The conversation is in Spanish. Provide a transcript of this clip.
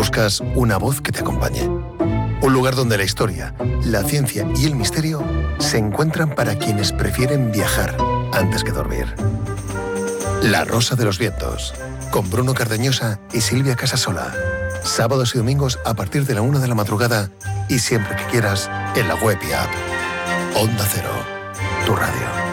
buscas una voz que te acompañe. Un lugar donde la historia, la ciencia y el misterio se encuentran para quienes prefieren viajar antes que dormir. La Rosa de los Vientos, con Bruno Cardeñosa y Silvia Casasola. Sábados y domingos a partir de la 1 de la madrugada y siempre que quieras en la web y app. Onda Cero, tu radio.